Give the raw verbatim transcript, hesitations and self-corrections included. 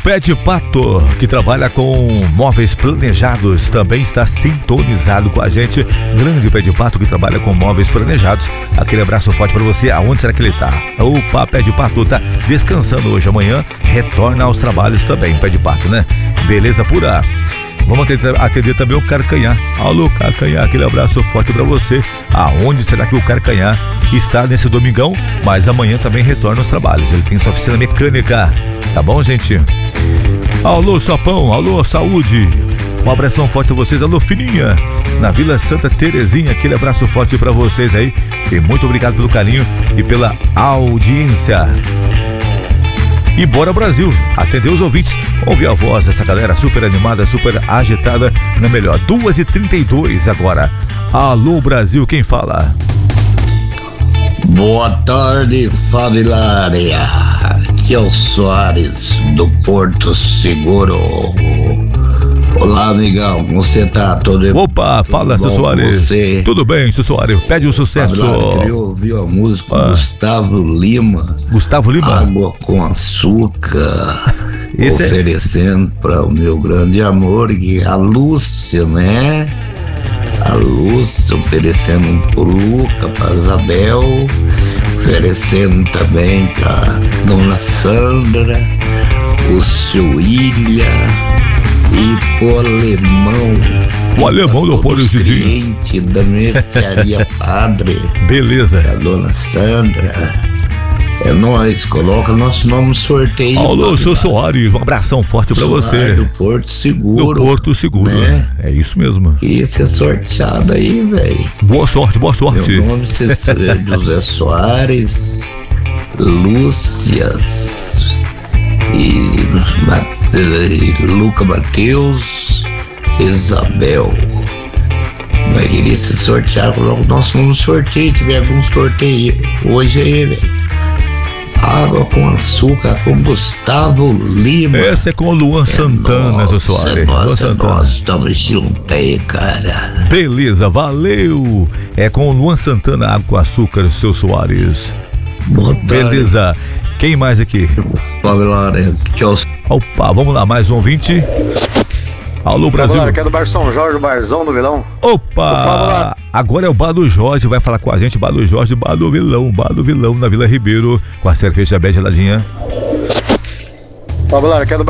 Pé de Pato, que trabalha com móveis planejados, também está sintonizado com a gente. Grande Pé de Pato, que trabalha com móveis planejados. Aquele abraço forte para você. Aonde será que ele tá? Opa, Pé de Pato tá descansando hoje. Amanhã retorna aos trabalhos também, Pé de Pato, né? Beleza pura. Vamos atender, atender também o Carcanhar. Alô, Carcanhar, aquele abraço forte pra você. Aonde será que o Carcanhar está nesse domingão? Mas amanhã também retorna aos trabalhos. Ele tem sua oficina mecânica. Tá bom, gente? Alô, Sopão. Alô, Saúde. Um abração forte a vocês. Alô, Fininha. Na Vila Santa Terezinha, aquele abraço forte pra vocês aí. E muito obrigado pelo carinho e pela audiência. E bora Brasil, atender os ouvintes, ouvir a voz dessa galera super animada, super agitada, na melhor, duas e trinta e dois agora. Alô Brasil, quem fala? Boa tarde, família, aqui é o Soares do Porto Seguro. Olá, amigão, como você tá? Tudo Opa, fala, seu Soares. Você? Tudo bem, seu Soares, pede um sucesso. Eu queria ouvir a música ah. Gustavo Lima. Gustavo Lima? Água com Açúcar. Esse oferecendo é... para o meu grande amor, a Lúcia, né? A Lúcia oferecendo pro Luca, pra Isabel, oferecendo também pra Dona Sandra, o seu William. E pro alemão. O alemão do Polizinho. Cliente da mercearia Padre. Beleza. Da Dona Sandra. É nóis, coloca nosso nome no sorteio. Alô, seu Soares, um abração forte pra Soares você. Do Porto Seguro. Do Porto Seguro, né? É isso mesmo. Queria ser sorteado aí, velho. Boa sorte, boa sorte. Meu nome é José Soares, Lúcias e Luca Mateus, Isabel. Mas queria ser sorteado, coloca o nosso nome no sorteio. Tiver algum sorteio hoje aí, velho. Água com Açúcar com Gustavo Lima. Essa é com o Luan é Santana, seu Soares. É nós, Luan Santana. Nós estamos juntos aí, cara. Beleza, valeu. É com o Luan Santana, Água com Açúcar, seu Soares. Boa tarde. Beleza. Quem mais aqui? Opa, vamos lá, mais um ouvinte. Alô, Brasil. Fala, que é do Bar São Jorge, o Barzão do Vilão. Opa, agora é o Bar do Jorge, vai falar com a gente, Bar do Jorge, Bar do Vilão, Bar do Vilão, na Vila Ribeiro, com a cerveja bem geladinha. Fala, que é do